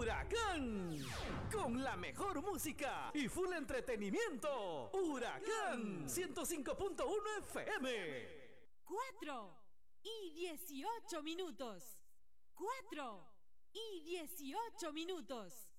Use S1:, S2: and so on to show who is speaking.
S1: Huracán. Con la mejor música y full entretenimiento. Huracán 105.1 FM.
S2: 4:18. 4:18.